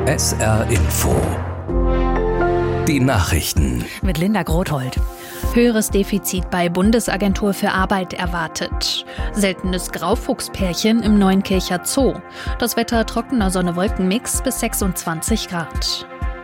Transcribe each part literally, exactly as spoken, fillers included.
S R Info. Die Nachrichten. Mit Linda Grothold. Höheres Defizit bei Bundesagentur für Arbeit erwartet. Seltenes Graufuchspärchen im Neunkircher Zoo. Das Wetter trockener Sonne-Wolken-Mix bis sechsundzwanzig Grad.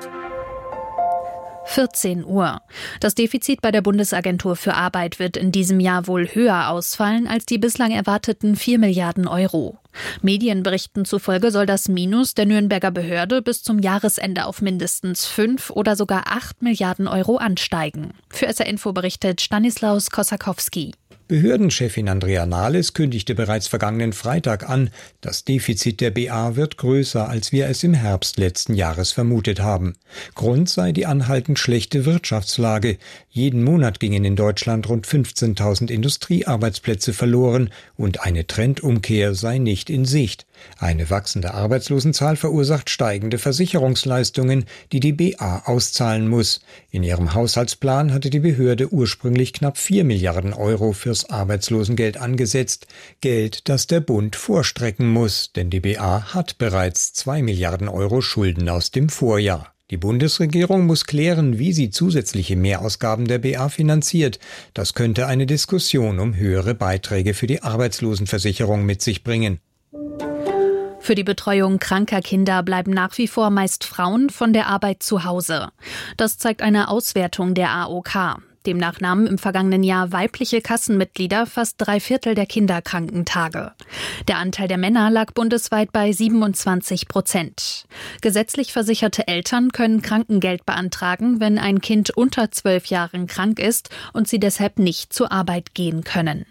vierzehn Uhr. Das Defizit bei der Bundesagentur für Arbeit wird in diesem Jahr wohl höher ausfallen als die bislang erwarteten vier Milliarden Euro. Medienberichten zufolge soll das Minus der Nürnberger Behörde bis zum Jahresende auf mindestens fünf oder sogar acht Milliarden Euro ansteigen. Für S R Info berichtet Stanislaus Kosakowski. Behördenchefin Andrea Nahles kündigte bereits vergangenen Freitag an, das Defizit der B A wird größer, als wir es im Herbst letzten Jahres vermutet haben. Grund sei die anhaltend schlechte Wirtschaftslage. Jeden Monat gingen in Deutschland rund fünfzehntausend Industriearbeitsplätze verloren und eine Trendumkehr sei nicht in Sicht. Eine wachsende Arbeitslosenzahl verursacht steigende Versicherungsleistungen, die die B A auszahlen muss. In ihrem Haushaltsplan hatte die Behörde ursprünglich knapp vier Milliarden Euro fürs Arbeitslosengeld angesetzt. Geld, das der Bund vorstrecken muss, denn die B A hat bereits zwei Milliarden Euro Schulden aus dem Vorjahr. Die Bundesregierung muss klären, wie sie zusätzliche Mehrausgaben der B A finanziert. Das könnte eine Diskussion um höhere Beiträge für die Arbeitslosenversicherung mit sich bringen. Für die Betreuung kranker Kinder bleiben nach wie vor meist Frauen von der Arbeit zu Hause. Das zeigt eine Auswertung der A O K. Demnach nahmen im vergangenen Jahr weibliche Kassenmitglieder fast drei Viertel der Kinderkrankentage. Der Anteil der Männer lag bundesweit bei siebenundzwanzig Prozent. Gesetzlich versicherte Eltern können Krankengeld beantragen, wenn ein Kind unter zwölf Jahren krank ist und sie deshalb nicht zur Arbeit gehen können.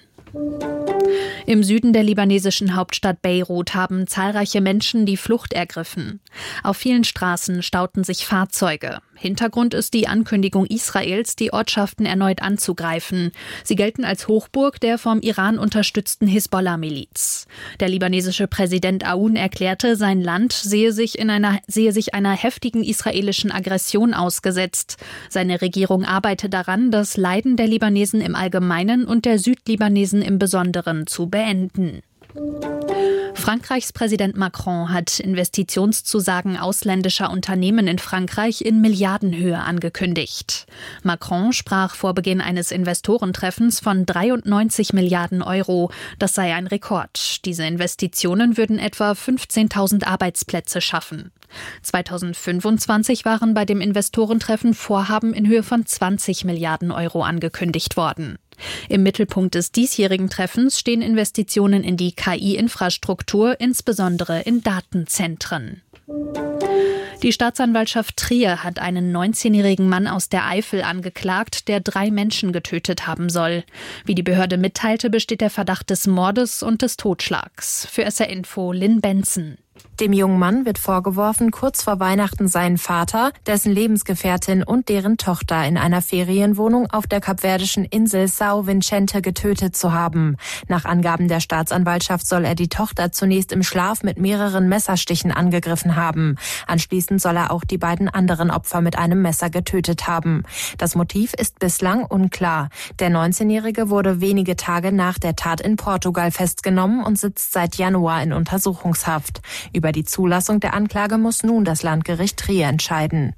Im Süden der libanesischen Hauptstadt Beirut haben zahlreiche Menschen die Flucht ergriffen. Auf vielen Straßen stauten sich Fahrzeuge. Hintergrund ist die Ankündigung Israels, die Ortschaften erneut anzugreifen. Sie gelten als Hochburg der vom Iran unterstützten Hisbollah-Miliz. Der libanesische Präsident Aoun erklärte, sein Land sehe sich, in einer, sehe sich einer heftigen israelischen Aggression ausgesetzt. Seine Regierung arbeite daran, das Leiden der Libanesen im Allgemeinen und der Südlibanesen im Besonderen zu beenden. Frankreichs Präsident Macron hat Investitionszusagen ausländischer Unternehmen in Frankreich in Milliardenhöhe angekündigt. Macron sprach vor Beginn eines Investorentreffens von dreiundneunzig Milliarden Euro. Das sei ein Rekord. Diese Investitionen würden etwa fünfzehntausend Arbeitsplätze schaffen. zweitausendfünfundzwanzig waren bei dem Investorentreffen Vorhaben in Höhe von zwanzig Milliarden Euro angekündigt worden. Im Mittelpunkt des diesjährigen Treffens stehen Investitionen in die K I-Infrastruktur, insbesondere in Datenzentren. Die Staatsanwaltschaft Trier hat einen neunzehnjährigen Mann aus der Eifel angeklagt, der drei Menschen getötet haben soll. Wie die Behörde mitteilte, besteht der Verdacht des Mordes und des Totschlags. Für S R Info Lynn Benson. Dem jungen Mann wird vorgeworfen, kurz vor Weihnachten seinen Vater, dessen Lebensgefährtin und deren Tochter in einer Ferienwohnung auf der kapverdischen Insel São Vicente getötet zu haben. Nach Angaben der Staatsanwaltschaft soll er die Tochter zunächst im Schlaf mit mehreren Messerstichen angegriffen haben. Anschließend soll er auch die beiden anderen Opfer mit einem Messer getötet haben. Das Motiv ist bislang unklar. Der neunzehnjährige wurde wenige Tage nach der Tat in Portugal festgenommen und sitzt seit Januar in Untersuchungshaft. Über die Zulassung der Anklage muss nun das Landgericht Trier entscheiden.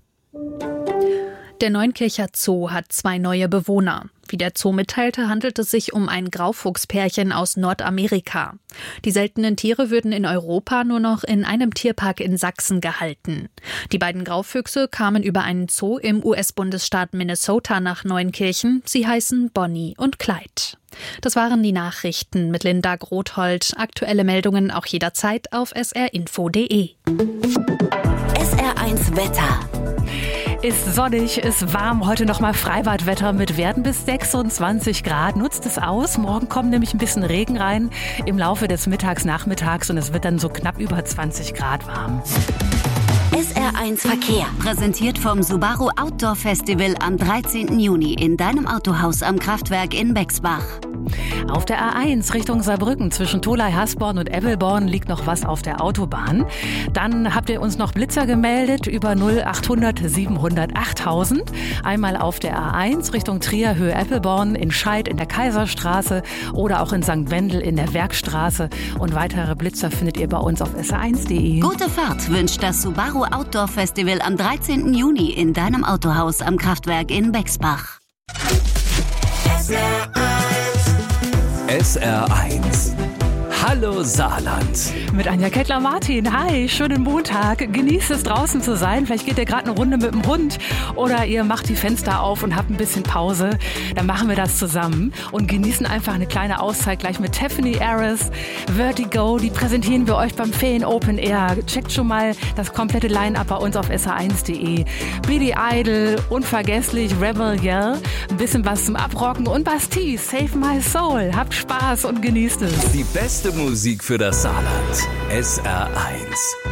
Der Neunkircher Zoo hat zwei neue Bewohner. Wie der Zoo mitteilte, handelt es sich um ein Graufuchspärchen aus Nordamerika. Die seltenen Tiere würden in Europa nur noch in einem Tierpark in Sachsen gehalten. Die beiden Graufüchse kamen über einen Zoo im U S-Bundesstaat Minnesota nach Neunkirchen. Sie heißen Bonnie und Clyde. Das waren die Nachrichten mit Linda Grothold. Aktuelle Meldungen auch jederzeit auf s r info punkt d e. S R eins Wetter. Ist sonnig, ist warm, heute nochmal Freibadwetter mit Werten bis sechsundzwanzig Grad. Nutzt es aus, morgen kommt nämlich ein bisschen Regen rein im Laufe des Mittags, Nachmittags und es wird dann so knapp über zwanzig Grad warm. S R eins Verkehr, präsentiert vom Subaru Outdoor Festival am dreizehnten Juni in deinem Autohaus am Kraftwerk in Bexbach. Auf der A eins Richtung Saarbrücken zwischen Tholey-Hasborn und Ebbelborn liegt noch was auf der Autobahn. Dann habt ihr uns noch Blitzer gemeldet über null achthundert siebenhundert achttausend. Einmal auf der A eins Richtung Trier, Höhe Eppelborn, in Scheid in der Kaiserstraße oder auch in Sankt Wendel in der Werkstraße. Und weitere Blitzer findet ihr bei uns auf S R eins punkt de. Gute Fahrt wünscht das Subaru Outdoor Festival am dreizehnten Juni in deinem Autohaus am Kraftwerk in Bexbach. S R eins. Hallo Saarland. Mit Anja Kettler-Martin. Hi, schönen Montag. Genießt es, draußen zu sein. Vielleicht geht ihr gerade eine Runde mit dem Hund oder ihr macht die Fenster auf und habt ein bisschen Pause. Dann machen wir das zusammen und genießen einfach eine kleine Auszeit gleich mit Tiffany Harris, Vertigo. Die präsentieren wir euch beim Feen Open Air. Checkt schon mal das komplette Line-Up bei uns auf S R eins punkt de. Billy Idol, unvergesslich, Rebel Yell, ein bisschen was zum Abrocken und Bastille, Save My Soul. Habt Spaß und genießt es. Die beste Musik für das Saarland. S R eins.